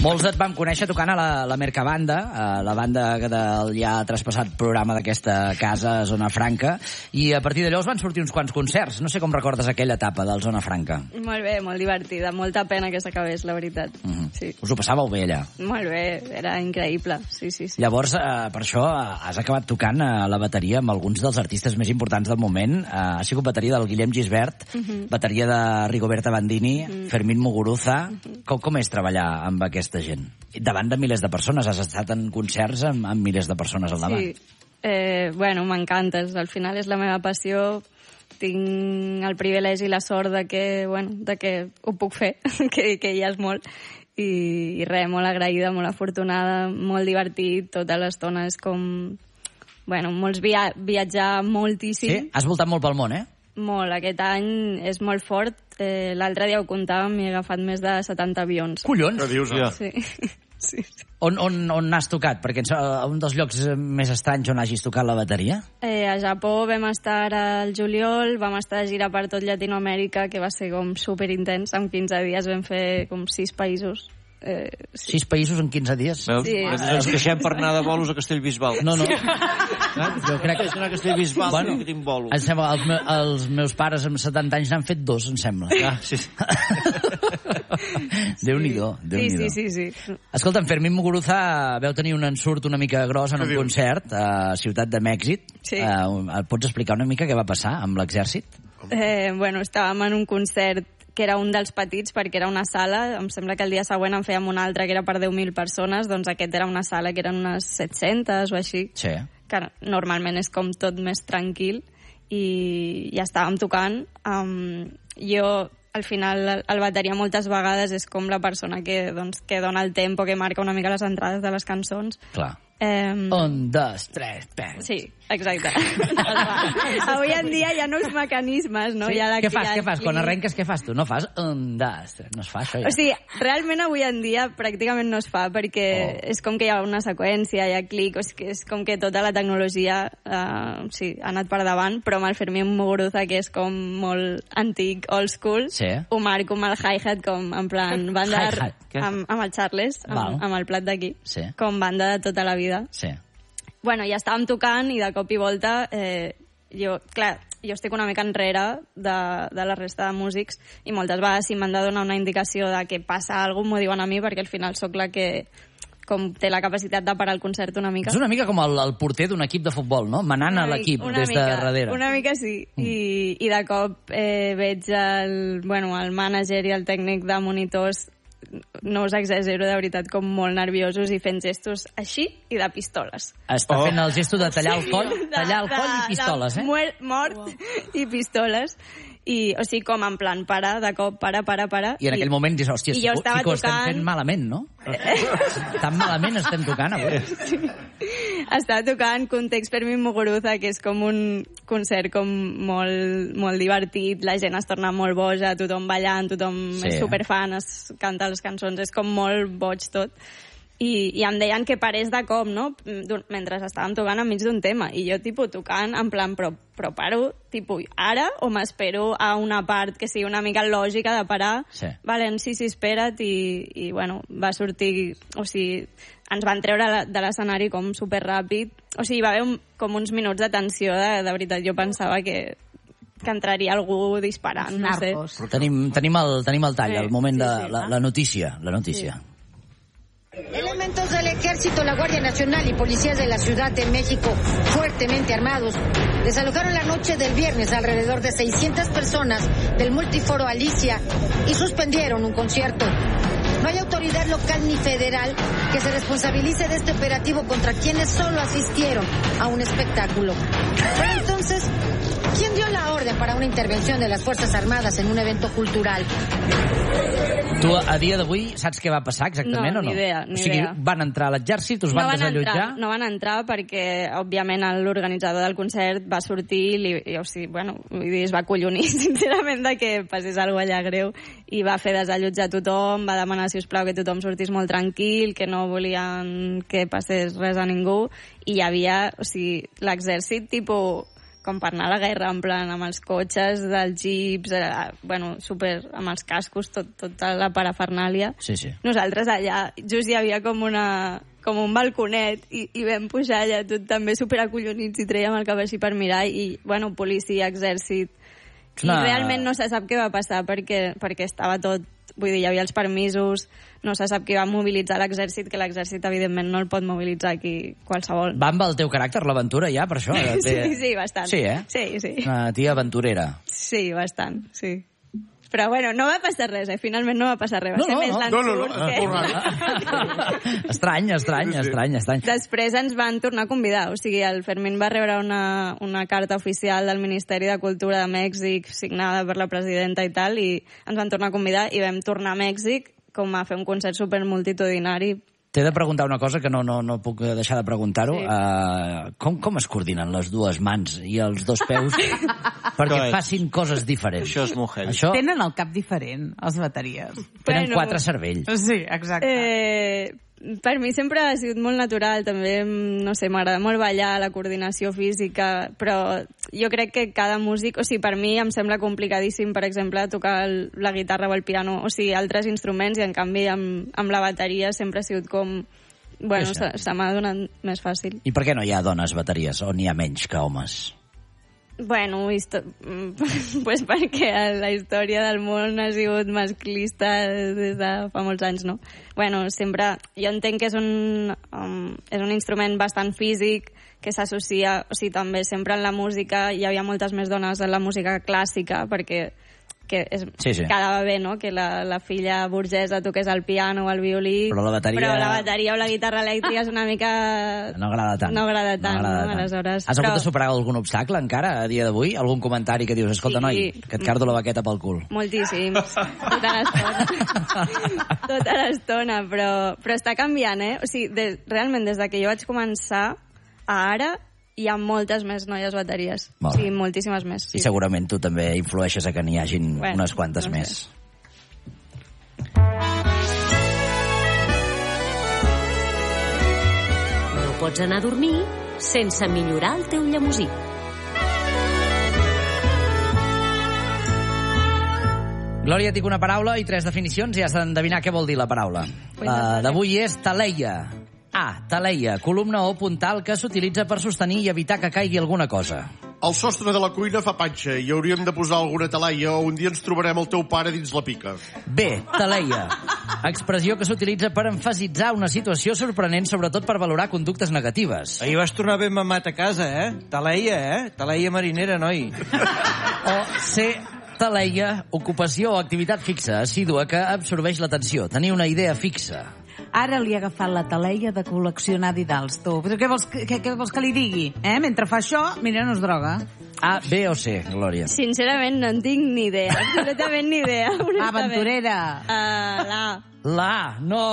Molts et vam conèixer tocant a la Mercabanda, la banda que del ja traspassat programa d'aquesta casa, Zona Franca, i a partir d'allò us van sortir uns quants concerts. No sé com recordes aquella etapa del Zona Franca. Molt bé, molt divertida. Molta pena que s'acabés, la veritat. Sí. Us ho passàveu bé allà? Molt bé, era increïble. Sí. Llavors, per això, has acabat tocant la bateria amb alguns dels artistes més importants del moment. Ha sigut bateria del Guillem Gisbert, bateria de Rigoberta Bandini, Fermín Muguruza. Com és treballar amb aquesta gent? Davant de milers de persones. Has estat en concerts amb milers de persones al davant. Sí. Bueno, m'encanta. Al final és la meva passió. Tinc el privilegi i la sort de que ho puc fer, que ja és molt. I res, molt agraïda, molt afortunada, molt divertit. Tota l'estona és com... Bueno, viatjar moltíssim. Sí? Has voltat molt pel món, eh? Molt. Aquest any és molt fort. L'altre dia ho comptàvem i he agafat més de 70 avions. Collons! Què dius, ja? Sí. On n'has tocat? Perquè un dels llocs més estranys on hagis tocat la bateria? A Japó vam estar al juliol, vam estar de gira per tot Llatinoamèrica, que va ser com superintens. En 15 dies vam fer com 6 països. 6 països en 15 dies? Veus? Sí. Ens queixem per anar de bolos a Castellbisbal. No. Jo crec que anar a Castellbisbal que tinc bolo. Em sembla, els meus pares amb 70 anys n'han fet 2, em sembla. Sí. Déu-n'hi-do. Sí. Escolta'm, Fermín Muguruza veu tenir un ensurt una mica gros en un concert a Ciutat de Mèxic. Sí. Pots explicar una mica què va passar amb l'exèrcit? Estàvem en un concert que era un dels petits, perquè era una sala, em sembla que el dia següent en fèiem un altre que era per 10.000 persones, doncs aquest era una sala que eren unes 700 o així, sí. Que normalment és com tot més tranquil, i ja estàvem tocant. Jo, al final, el bateria moltes vegades és com la persona que dona el tempo, que marca una mica les entrades de les cançons. Clar. 1, 2, 3, pam. Sí, exacte. Avui en dia hi ha nous mecanismes, no? Sí? Ja Què fas? Quan arrenques, què fas tu? No fas 1, 2, 3, no es fa això ja. O sigui, realment avui en dia pràcticament no es fa, perquè és com que hi ha una seqüència, hi ha clic, és com que tota la tecnologia ha anat per davant, però amb el Fermín Muguruza, que és com molt antic, old school, ho marco amb el hi-hat, com en plan banda amb el Charles, amb el plat d'aquí, com banda de tota la vida. Sí. Bueno, ja estàvem tocant i de cop i volta jo estic una mica enrere de la resta de músics i moltes vegades si m'han de donar una indicació de que passa alguna cosa m'ho diuen a mi, perquè al final sóc la que com té la capacitat de parar el concert una mica. És una mica com el porter d'un equip de futbol, no? Manant a l'equip des de darrere. Una mica sí. I de cop veig el mànager i el tècnic de monitors, no us exagero, de veritat, com molt nerviosos i fent gestos així i de pistoles. Està fent el gesto de tallar el coll, i pistoles, Mort i pistoles. I, o sigui, com en plan, para, de cop, para. I en aquell moment dius, hòstia, sí que ho estem fent malament, no? Tan malament estem tocant avui. Sí. Estava tocant Context Fermín Muguruza, que és com un concert com molt divertit, la gent es torna molt boja, tothom ballant, tothom és superfan, es canta les cançons, és com molt boig tot. I em deien que parés de cop, no? Mentre estàvem tocant enmig d'un tema. I jo, tocant, en plan, però paro, ara, o m'espero a una part que sigui una mica lògica de parar? Sí. Vale, sí, espera't, i bueno, va sortir... O sigui, ens van treure de l'escenari com superràpid. O sigui, va haver com uns minuts de tensió, de veritat. Jo pensava que entraria algú disparant, no sé. Però tenim el tall, el moment de la notícia. Sí. Elementos del Ejército, la Guardia Nacional y policías de la Ciudad de México, fuertemente armados, desalojaron la noche del viernes alrededor de 600 personas del multiforo Alicia y suspendieron un concierto. No hay autoridad local ni federal que se responsabilice de este operativo contra quienes solo asistieron a un espectáculo. Pero entonces, ¿quién dio la orden para una intervención de las Fuerzas Armadas en un evento cultural? Tu, a dia d'avui, saps què va passar exactament o no? Ni idea. O sigui, van entrar a l'exèrcit, us van desallotjar? No van entrar perquè, òbviament, l'organitzador del concert va sortir i es va acollonir, sincerament, de que passés alguna cosa allà greu, i va fer desallotjar tothom, va demanar, si us plau, que tothom sortís molt tranquil, que no volien que passés res a ningú, i hi havia, l'exèrcit, com per anar a la guerra, en plan, amb els cotxes dels jeeps, bueno, super, amb els cascos, tota la parafernàlia. Sí, sí. Nosaltres allà just hi havia com un balconet i vam pujar allà tot també superacollonits i traiem el cap així per mirar i, bueno, policia, exèrcit. I realment no se sap què va passar perquè estava tot, vull dir, hi havia els permisos, no se sap qui va mobilitzar l'exèrcit, que l'exèrcit evidentment no el pot mobilitzar aquí qualsevol. Va amb el teu caràcter l'aventura ja, per això? Sí, bastant. Sí, eh? Sí. Una tia aventurera. Sí, bastant, sí. Però bueno, no va passar res, finalment no va passar res. Va ser més l'ensurt que... Estrany. Després ens van tornar a convidar, o sigui, el Fermín va rebre una carta oficial del Ministeri de Cultura de Mèxic signada per la presidenta i tal, i ens van tornar a convidar i vam tornar a Mèxic com a fer un concert supermultitudinari. T'he de preguntar una cosa que no puc deixar de preguntar-ho. Sí. Com es coordinen les dues mans i els dos peus perquè facin coses diferents? Això és mujer. Tenen el cap diferent, els bateries. Tenen 4 cervells. Sí, exacte. Per mi sempre ha sigut molt natural, també, no sé, m'agrada molt ballar, la coordinació física, però jo crec que cada músic, o sigui, per mi em sembla complicadíssim, per exemple, tocar la guitarra o el piano, o sigui, altres instruments, i en canvi amb la bateria sempre ha sigut com... Bueno, se m'ha donat més fàcil. I per què no hi ha dones bateries, o n'hi ha menys que homes? Bueno, pues perquè la història del món ha sigut masclista des de fa molts anys, no? Bueno, sempre... Jo entenc que és un instrument bastant físic, que s'associa... O sigui, també sempre en la música hi havia moltes més dones en la música clàssica, perquè quedava bé, no?, que la filla burgesa toqués el piano o el violí, però la bateria o la guitarra elèctrica és una mica... No agrada tant. No? Aleshores, has hagut de superar algun obstacle encara a dia d'avui? Algun comentari que dius, escolta, noi, que et cardo la baqueta pel cul? Moltíssims. Tota l'estona, però està canviant, eh? O sigui, realment, des de que jo vaig començar a ara, hi ha moltes més noies bateries. Sí, moltíssimes més. Sí. I segurament tu també influeixes a que n'hi hagin unes quantes més. No pots anar a dormir sense millorar el teu llemosí. Glòria, et dic una paraula i 3 definicions i has d'endevinar què vol dir la paraula. D'avui és taleia. A. Taleia, columna o puntal que s'utilitza per sostenir i evitar que caigui alguna cosa. El sostre de la cuina fa panxa i hauríem de posar alguna talaia o un dia ens trobarem el teu pare dins la pica. B. Taleia, expressió que s'utilitza per emfasitzar una situació sorprenent, sobretot per valorar conductes negatives. Ahir vas tornar ben mamat a casa, eh? Taleia, Taleia marinera, noi. O C. Taleia, ocupació o activitat fixa, assídua, que absorbeix l'atenció. Tenir una idea fixa. Ara li ha agafat la taleia de col·leccionar didals, tu. Però què vols que li digui? Mentre fa això, mira, no es droga. A, B o C, Glòria? Sincerament, no en tinc ni idea. Absolutament ni idea. Aventurera. La. No.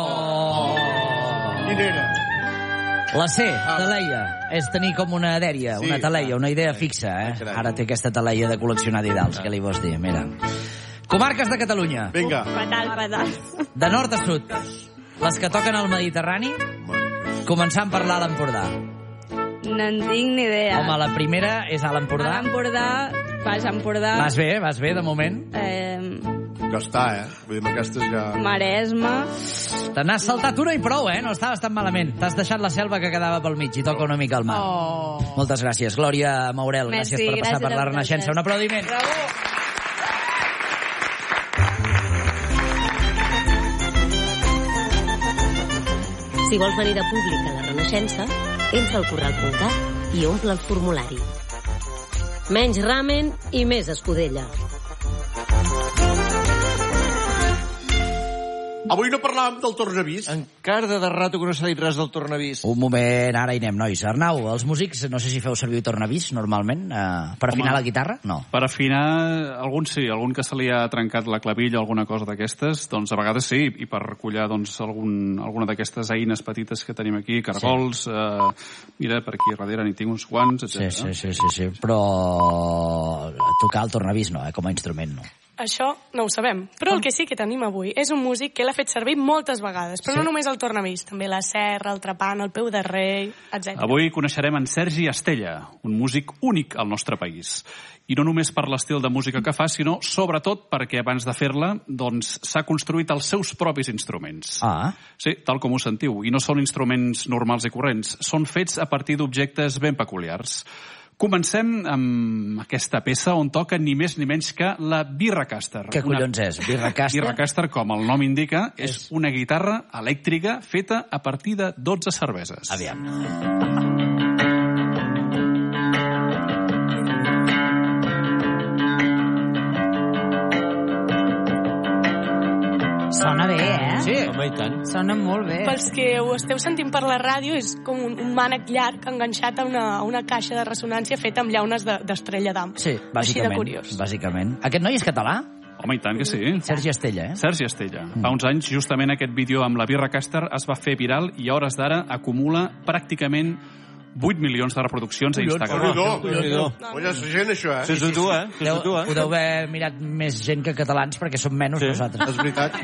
Minera. La C, taleia, és tenir com una dèria, una taleia, una idea fixa, eh? Ara té aquesta taleia de col·leccionar didals, què li vols dir? Mira. Comarques de Catalunya. Vinga. Fatal. De nord a sud. Les que toquen al Mediterrani, començant per l'Alt Empordà. No en tinc ni idea. Home, la primera és a l'Empordà. A l'Empordà, Baix Empordà. Vas bé, de moment. Que està, vull dir, aquestes ja... Maresme. Te n'has saltat una i prou, no estaves tan malament. T'has deixat la selva que quedava pel mig i toca una mica el mar. Moltes gràcies. Glòria Maurel, gràcies per passar per la Renaixença. Un aplaudiment. Bravo. Si vols venir de públic a la Renaixença, entra al corral.cat i omple el formulari. Menys ramen i més escudella. Avui no parlàvem del tornavís. Encara de rato que no s'ha dit res del tornavís. Un moment, ara hi anem, nois. Arnau, els músics, no sé si feu servir tornavís normalment, per afinar la guitarra? No. Per afinar, algun sí, algun que se li ha trencat la clavilla o alguna cosa d'aquestes, doncs a vegades sí, i per recollar doncs, alguna d'aquestes eines petites que tenim aquí, cargols, mira, per aquí darrere n'hi tinc uns quants, etc. Sí, però tocar el tornavís no, com a instrument no. Això no ho sabem, però el que sí que tenim avui és un músic que l'ha fet servir moltes vegades, però no només el tornavís, també la serra, el trepant, el peu de rei, etc. Avui coneixerem en Sergi Estella, un músic únic al nostre país. I no només per l'estil de música que fa, sinó sobretot perquè abans de fer-la doncs, s'ha construït els seus propis instruments. Sí, tal com ho sentiu. I no són instruments normals i corrents, són fets a partir d'objectes ben peculiars. Comencem amb aquesta peça on toca ni més ni menys que la Birracaster. Què collons és? Birracaster? Birracaster, com el nom indica, és una guitarra elèctrica feta a partir de 12 cerveses. Aviam. Sona bé, Sí, home, i tant. Sona molt bé. Pels que ho esteu sentint per la ràdio, és com un mànec llarg enganxat a una caixa de ressonància feta amb llaunes d'estrella d'am. Sí, bàsicament. Així de curiós. Bàsicament. Aquest noi és català? Home, i tant que sí. Sergi Estella, Sergi Estella. Fa uns anys, justament aquest vídeo amb la Birracaster es va fer viral i a hores d'ara acumula pràcticament 8 milions de reproduccions a Instagram. Collidor. Oye, és gent, això, Sí, tu, Ho deu haver mirat més gent que catalans perquè som menys nosaltres. És veritat.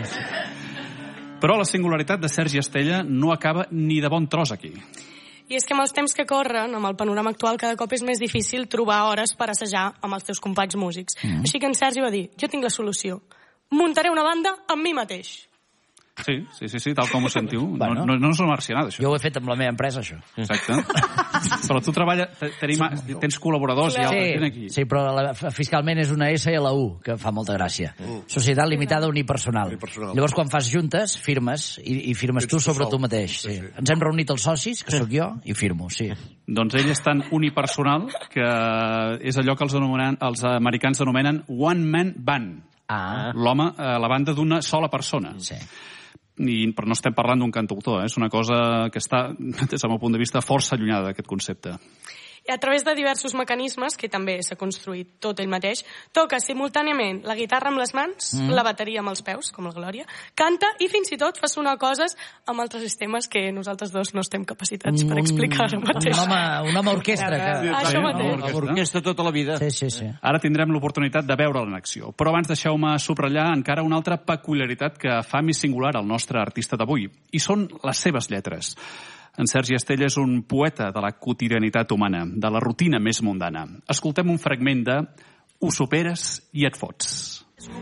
Però la singularitat de Sergi Estella no acaba ni de bon tros aquí. I és que amb els temps que corren, amb el panorama actual, cada cop és més difícil trobar hores per assajar amb els teus companys músics. Així que en Sergi va dir, jo tinc la solució. Muntaré una banda amb mi mateix. Sí, tal com ho sentiu. Bueno. No és una marcianada, això. Jo ho he fet amb la meva empresa, això. Exacte. Però tu treballes, tens col·laboradors i altres aquí. Sí, però fiscalment és una S i la U, que fa molta gràcia. Societat limitada unipersonal. Llavors, quan fas juntes, firmes, i firmes tu sobre tu mateix. Sí. Ens hem reunit els socis, que sóc jo, i firmo, sí. Doncs ell és tan unipersonal que és allò que els americans anomenen one man band. L'home, la banda d'una sola persona. Sí. Però no estem parlant d'un cantautor, és una cosa que està, des del meu punt de vista, força allunyada d'aquest concepte. I a través de diversos mecanismes, que també s'ha construït tot ell mateix, toca simultàniament la guitarra amb les mans, la bateria amb els peus, com la Glòria, canta i fins i tot fa sonar coses amb altres sistemes que nosaltres dos no estem capacitats per explicar ara mateix. Un home orquestra. Això mateix. Orquestra tota la vida. Sí. Ara tindrem l'oportunitat de veure'l en acció. Però abans deixeu-me subratllar encara una altra peculiaritat que fa més singular el nostre artista d'avui, i són les seves lletres. En Sergi Estella és un poeta de la quotidianitat humana, de la rutina més mundana. Escoltem un fragment de Ho superes i et fots.